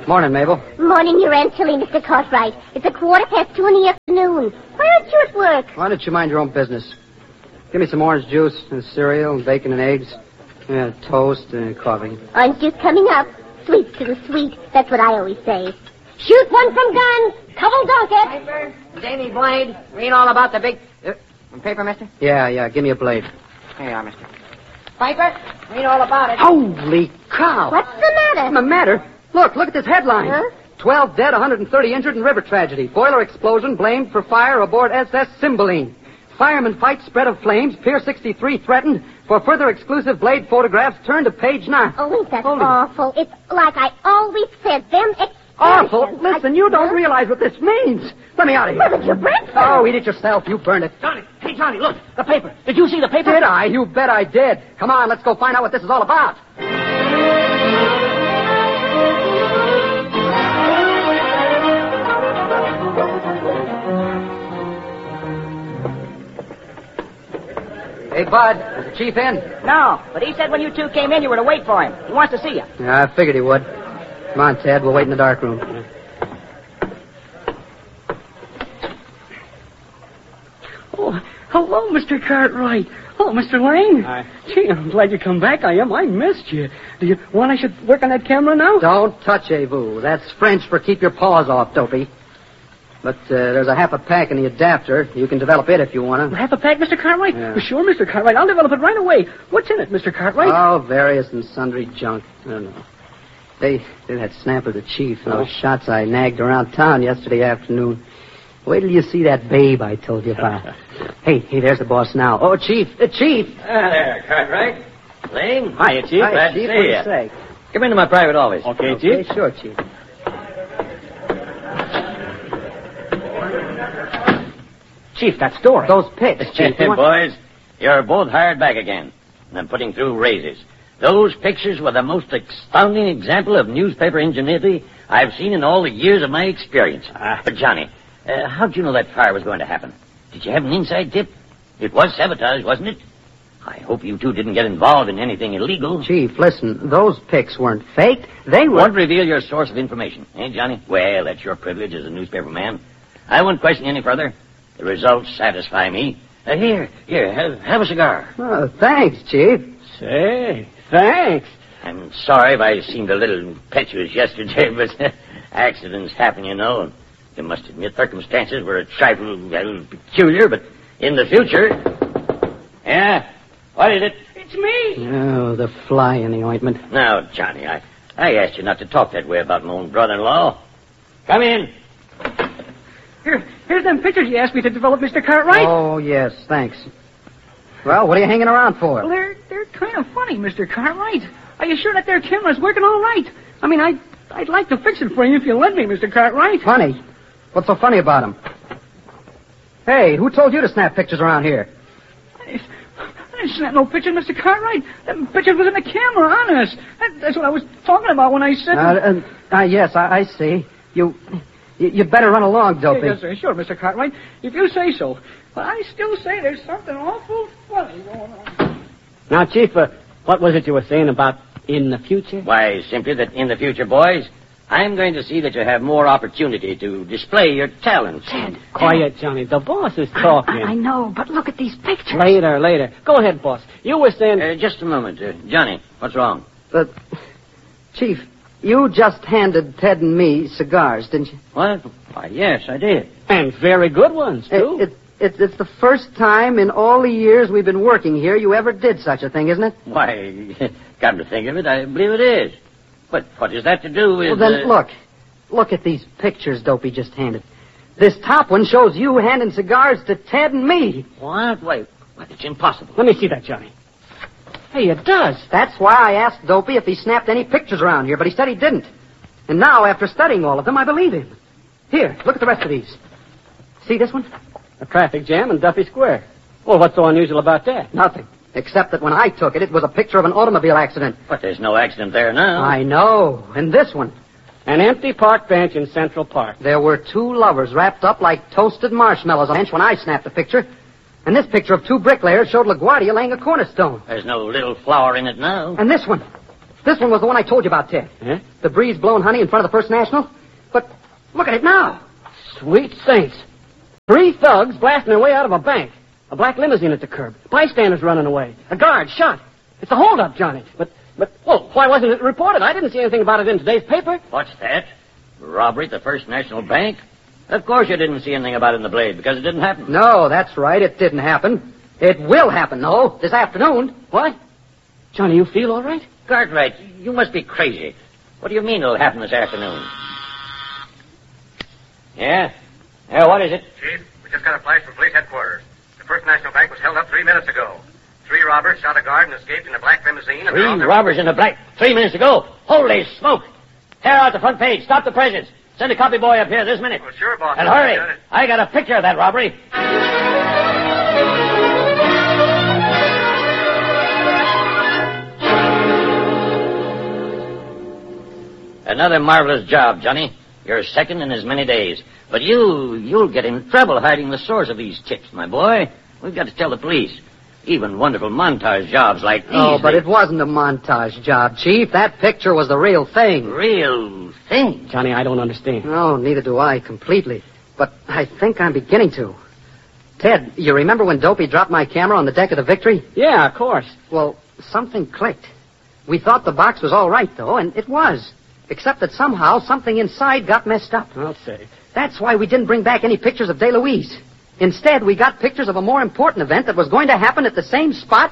Morning, Mabel. Morning, Your Aunt Tilly, Mr. Cartwright. It's 2:15 in the afternoon. Why aren't you at work? Why don't you mind your own business? Give me some orange juice and cereal and bacon and eggs. Yeah, toast and coffee. Orange juice coming up. Sweet to the sweet. That's what I always say. Shoot one from guns. Couple donkets. Piper, Davy Blade, read all about the big... paper, mister? Yeah, give me a blade. Here you are, mister. Piper, read all about it. Holy cow! What's the matter? What's the matter? Look at this headline. Huh? 12 dead, 130 injured in river tragedy. Boiler explosion blamed for fire aboard SS Cymbeline. Fireman fight, spread of flames. Pier 63 threatened. For further exclusive blade photographs, turn to page 9. Oh, ain't that awful? It's like I always said, them Awful? Listen, you don't realize what this means. Let me out of here. Well, it's your breakfast. Oh, eat it yourself. You burned it. Johnny, hey, Johnny, look, the paper. Did you see the paper? Did I? You bet I did. Come on, let's go find out what this is all about. Hey, Bud, is the chief in? No, but he said when you two came in, you were to wait for him. He wants to see you. Yeah, I figured he would. Come on, Ted, we'll wait in the dark room. Oh, hello, Mr. Cartwright. Oh, Mr. Lane. Hi. Gee, I'm glad you come back. I am. I missed you. Do you want I should work on that camera now? Don't touch a vous. That's French for keep your paws off, Dopey. But there's a half a pack in the adapter. You can develop it if you want to. Half a pack, Mr. Cartwright? Yeah. Well, sure, Mr. Cartwright. I'll develop it right away. What's in it, Mr. Cartwright? Oh, various and sundry junk. I don't know. They that snap of the chief and those shots I nagged around town yesterday afternoon. Wait till you see that babe I told you about. Hey, there's the boss now. Oh, Chief, Chief. There, Cartwright. Lane. Hiya, Chief. Hi, Glad to Chief. see What do you you. say? Come into my private office. Okay, Chief. Sure, Chief. Chief, that story. Those pics, Chief. You want- Boys, you're both hired back again. And I'm putting through raises. Those pictures were the most astounding example of newspaper ingenuity I've seen in all the years of my experience. But, Johnny, how'd you know that fire was going to happen? Did you have an inside tip? It was sabotage, wasn't it? I hope you two didn't get involved in anything illegal. Chief, listen, those pics weren't faked. They were... Won't reveal your source of information, eh, Johnny? Well, that's your privilege as a newspaper man. I won't question you any further. The results satisfy me. Here, have a cigar. Oh, thanks, Chief. Say, thanks. I'm sorry if I seemed a little impetuous yesterday, but accidents happen, you know. And you must admit circumstances were a trifle peculiar, but in the future... Yeah, what is it? It's me. Oh, the fly in the ointment. Now, Johnny, I asked you not to talk that way about my own brother-in-law. Come in. Here's them pictures you asked me to develop, Mr. Cartwright. Oh, yes, thanks. Well, what are you hanging around for? Well, they're kind of funny, Mr. Cartwright. Are you sure that their camera's working all right? I mean, I'd like to fix it for you if you let me, Mr. Cartwright. Funny? What's so funny about them? Hey, who told you to snap pictures around here? I didn't snap no pictures, Mr. Cartwright. That picture was in the camera, honest. That's what I was talking about when I said... Yes, I see. You better run along, Dopey. Yes, sir. Sure, Mr. Cartwright. If you say so. But I still say there's something awful funny going on. Now, Chief, what was it you were saying about in the future? Why, simply that in the future, boys, I'm going to see that you have more opportunity to display your talents. Ted, quiet, Johnny. The boss is talking. I know, but look at these pictures. Later. Go ahead, boss. You were saying... Just a moment. Johnny, what's wrong? Chief, you just handed Ted and me cigars, didn't you? What? Why, yes, I did. And very good ones, too. It's the first time in all the years we've been working here you ever did such a thing, isn't it? Why, come to think of it, I believe it is. But what is that to do with... Well, then, look at these pictures Dopey just handed. This top one shows you handing cigars to Ted and me. What? Why, it's impossible. Let me see that, Johnny. Hey, it does. That's why I asked Dopey if he snapped any pictures around here, but he said he didn't. And now, after studying all of them, I believe him. Here, look at the rest of these. See this one? A traffic jam in Duffy Square. Well, what's so unusual about that? Nothing. Except that when I took it, it was a picture of an automobile accident. But there's no accident there now. I know. And this one? An empty park bench in Central Park. There were two lovers wrapped up like toasted marshmallows on the bench when I snapped the picture. And this picture of two bricklayers showed LaGuardia laying a cornerstone. There's no little flower in it now. And this one? This one was the one I told you about, Ted. Huh? The breeze blowing honey in front of the First National. But look at it now. Sweet saints. 3 thugs blasting their way out of a bank. A black limousine at the curb. Bystanders running away. A guard shot. It's a holdup, Johnny. But, well, why wasn't it reported? I didn't see anything about it in today's paper. What's that? Robbery at the First National Bank? Of course you didn't see anything about it in the Blade, because it didn't happen. No, that's right. It didn't happen. It will happen, though, this afternoon. What? Johnny, you feel all right? Cartwright, you must be crazy. What do you mean it'll happen this afternoon? Yeah? Yeah, what is it? Chief, we just got a flash from police headquarters. The First National Bank was held up 3 minutes ago. 3 robbers shot a guard and escaped in a black limousine. And 3 robbers in a black 3 minutes ago? Holy smoke! Tear out the front page. Stop the presses. Send a copy boy up here this minute. Well, sure, boss. And hurry. I got a picture of that robbery. Another marvelous job, Johnny. You're second in as many days. But you'll get in trouble hiding the source of these tips, my boy. We've got to tell the police. Even wonderful montage jobs like these. Oh, but it wasn't a montage job, Chief. That picture was the real thing. Real thing? Johnny, I don't understand. No, neither do I completely. But I think I'm beginning to. Ted, you remember when Dopey dropped my camera on the deck of the Victory? Yeah, of course. Well, something clicked. We thought the box was all right, though, and it was. Except that somehow something inside got messed up. I'll say. That's why we didn't bring back any pictures of DeLuise. Instead, we got pictures of a more important event that was going to happen at the same spot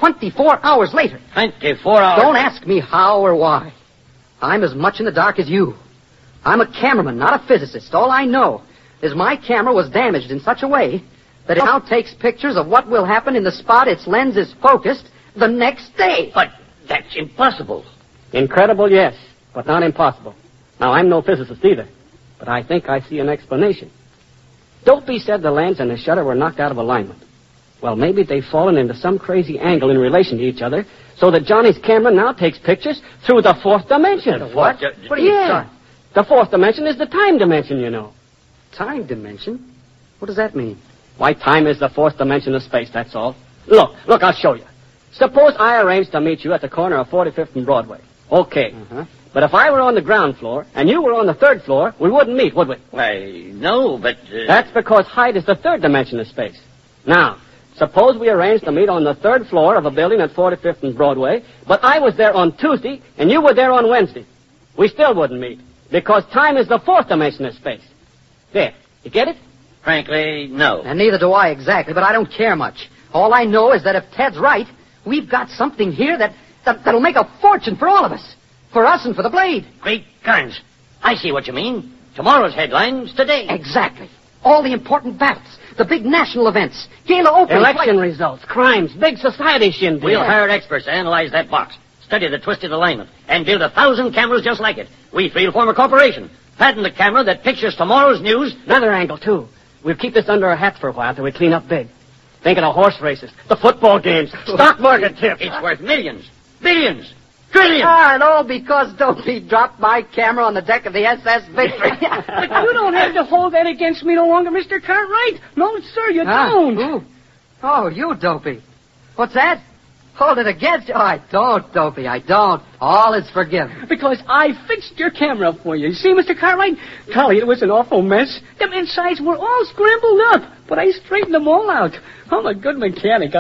24 hours later. 24 hours? Don't ask me how or why. I'm as much in the dark as you. I'm a cameraman, not a physicist. All I know is my camera was damaged in such a way that it now takes pictures of what will happen in the spot its lens is focused the next day. But that's impossible. Incredible, yes, but not impossible. Now, I'm no physicist either, but I think I see an explanation. Dopey said the lens and the shutter were knocked out of alignment. Well, maybe they've fallen into some crazy angle in relation to each other, so that Johnny's camera now takes pictures through the 4th dimension. What? What are you talking? The 4th dimension is the time dimension, you know. Time dimension? What does that mean? Why, time is the 4th dimension of space, that's all. Look, I'll show you. Suppose I arranged to meet you at the corner of 45th and Broadway. Okay. Uh-huh. But if I were on the ground floor and you were on the 3rd floor, we wouldn't meet, would we? Why, no, but... That's because height is the 3rd dimension of space. Now, suppose we arranged to meet on the 3rd floor of a building at 45th and Broadway, but I was there on Tuesday and you were there on Wednesday. We still wouldn't meet, because time is the 4th dimension of space. There. You get it? Frankly, no. And neither do I exactly, but I don't care much. All I know is that if Ted's right, we've got something here that'll make a fortune for all of us. For us and for the Blade. Great guns. I see what you mean. Tomorrow's headlines today. Exactly. All the important battles, the big national events, gala openings. Election results, crimes, big society shindig. We'll hire experts to analyze that box, study the twisted alignment, and build 1,000 cameras just like it. We three will form a corporation. Patent the camera that pictures tomorrow's news. Another angle, too. We'll keep this under our hats for a while till we clean up big. Thinking of horse races, the football games, stock market tips. It's worth millions, billions, trillions. And all because Dopey dropped my camera on the deck of the SS Victory. But you don't have to hold that against me no longer, Mr. Cartwright. No, sir, you don't. Who? Oh, you, Dopey. What's that? Hold it against you? Oh, I don't, Dopey, I don't. All is forgiven. Because I fixed your camera for you. You see, Mr. Cartwright? Golly, it was an awful mess. Them insides were all scrambled up, but I straightened them all out. I'm a good mechanic.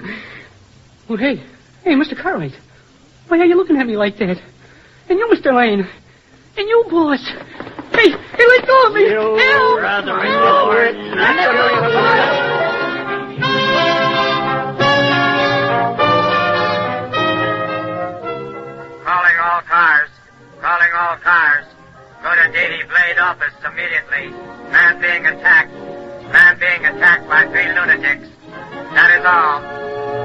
Well, hey, Mr. Cartwright. Why are you looking at me like that? And you, Mr. Lane. And you, boss. Hey, let go of me. Help! Calling all cars. Go to Daily Blade office immediately. Man being attacked by 3 lunatics. That is all.